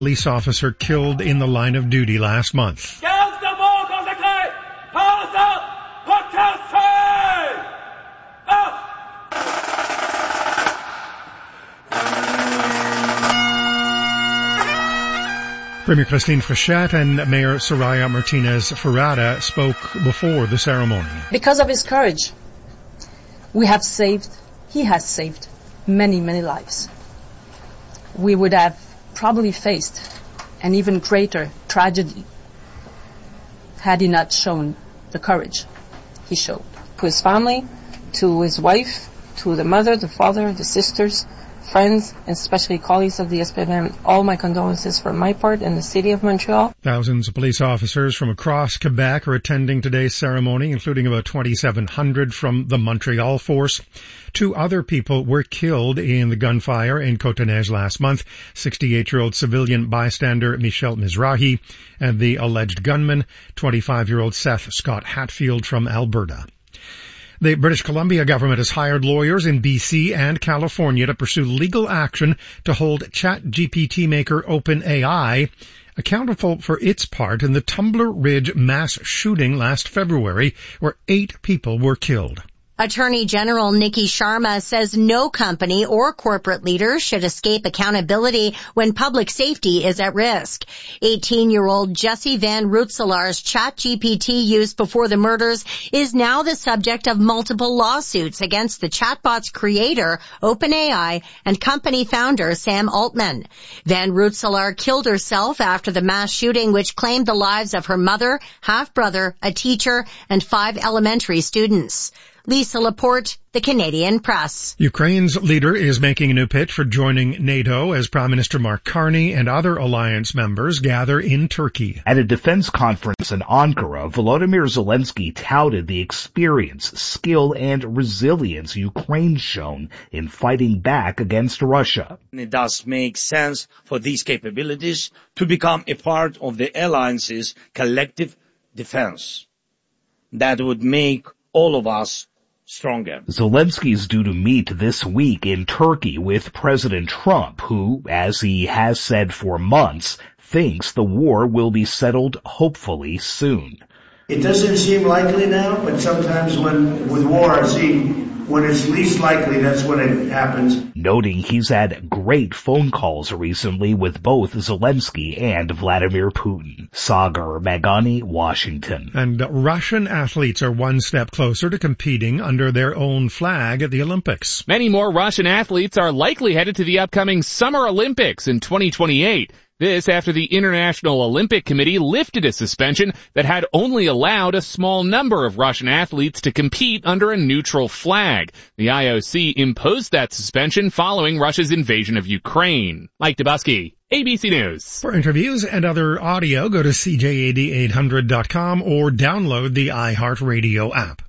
Police officer killed in the line of duty last month. Premier Christine Frechette and Mayor Soraya Martinez Ferrada spoke before the ceremony. Because of his courage, he has saved many, many lives. We would have probably faced an even greater tragedy had he not shown the courage he showed. To his family, to his wife, to the mother, the father, the sisters, friends, and especially colleagues of the SPVM, all my condolences from my part and the city of Montreal. Thousands of police officers from across Quebec are attending today's ceremony, including about 2,700 from the Montreal force. 2 other people were killed in the gunfire in Cotoneige last month, 68-year-old civilian bystander Michel Mizrahi and the alleged gunman, 25-year-old Seth Scott Hatfield from Alberta. The British Columbia government has hired lawyers in BC and California to pursue legal action to hold ChatGPT maker OpenAI accountable for its part in the Tumbler Ridge mass shooting last February, where 8 people were killed. Attorney General Nikki Sharma says no company or corporate leader should escape accountability when public safety is at risk. 18-year-old Jesse Van Roetselar's ChatGPT used before the murders is now the subject of multiple lawsuits against the chatbot's creator, OpenAI, and company founder Sam Altman. Van Roetselar killed herself after the mass shooting which claimed the lives of her mother, half-brother, a teacher, and 5 elementary students. Lisa Laporte, the Canadian Press. Ukraine's leader is making a new pitch for joining NATO as Prime Minister Mark Carney and other alliance members gather in Turkey. At a defense conference in Ankara, Volodymyr Zelensky touted the experience, skill, and resilience Ukraine's shown in fighting back against Russia. It does make sense for these capabilities to become a part of the alliance's collective defense. That would make all of us stronger. Zelensky is due to meet this week in Turkey with President Trump, who, as he has said for months, thinks the war will be settled hopefully soon. It doesn't seem likely now, but sometimes with war, when it's least likely, that's when it happens. Noting he's had great phone calls recently with both Zelensky and Vladimir Putin. Sagar Magani, Washington. And Russian athletes are one step closer to competing under their own flag at the Olympics. Many more Russian athletes are likely headed to the upcoming Summer Olympics in 2028. This after the International Olympic Committee lifted a suspension that had only allowed a small number of Russian athletes to compete under a neutral flag. The IOC imposed that suspension following Russia's invasion of Ukraine. Mike Dubusky, ABC News. For interviews and other audio, go to CJAD800.com or download the iHeartRadio app.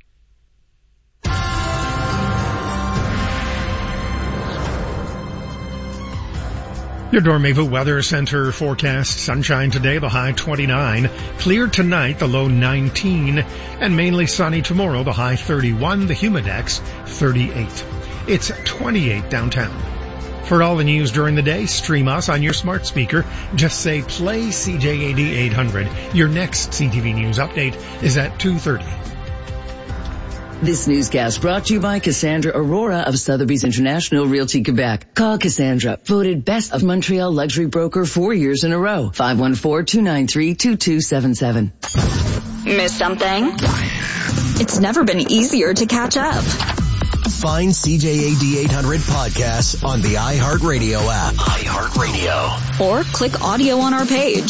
Your Dormevu Weather Center forecast: sunshine today, the high 29. Clear tonight, the low 19. And mainly sunny tomorrow, the high 31. The humidex 38. It's 28 downtown. For all the news during the day, stream us on your smart speaker. Just say play CJAD 800. Your next CTV News update is at 2:30. This newscast brought to you by Cassandra Aurora of Sotheby's International Realty Quebec. Call Cassandra, voted Best of Montreal Luxury Broker 4 years in a row. 514-293-2277. Miss something? It's never been easier to catch up. Find CJAD 800 podcasts on the iHeartRadio app. iHeartRadio. Or click audio on our page.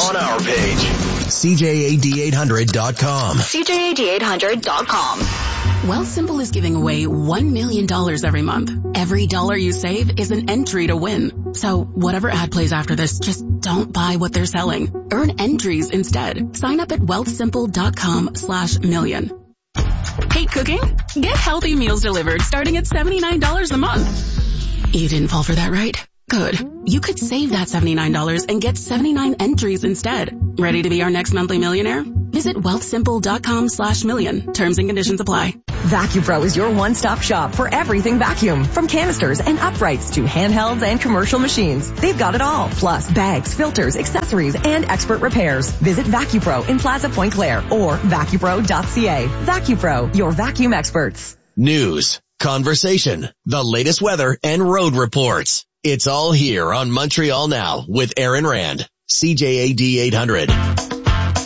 CJAD800.com. CJAD800.com. Wealthsimple is giving away $1 million every month. Every dollar you save is an entry to win. So whatever ad plays after this, just don't buy what they're selling. Earn entries instead. Sign up at wealthsimple.com/million. Hate cooking? Get healthy meals delivered starting at $79 a month. You didn't fall for that, right? Good. You could save that $79 and get 79 entries instead. Ready to be our next monthly millionaire? Visit wealthsimple.com/million. Terms and conditions apply. VacuPro is your one-stop shop for everything vacuum. From canisters and uprights to handhelds and commercial machines. They've got it all. Plus bags, filters, accessories, and expert repairs. Visit VacuPro in Plaza Point Claire or vacupro.ca. VacuPro, your vacuum experts. News, conversation, the latest weather, and road reports. It's all here on Montreal Now with Aaron Rand. CJAD 800.